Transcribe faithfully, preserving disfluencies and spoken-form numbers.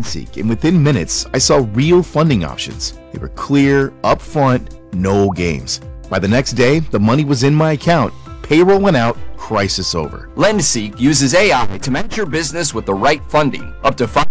Lenseek, and within minutes, I saw real funding options. They were clear, upfront, no games. By the next day, the money was in my account, payroll went out, crisis over. Lenseek uses A I to match your business with the right funding, up to five